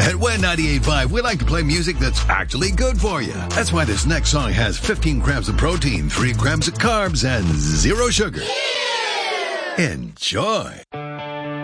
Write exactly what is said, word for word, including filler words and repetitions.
At Win ninety-eight point five, we like to play music that's actually good for you. That's why this next song has fifteen grams of protein, three grams of carbs, and zero sugar. Enjoy.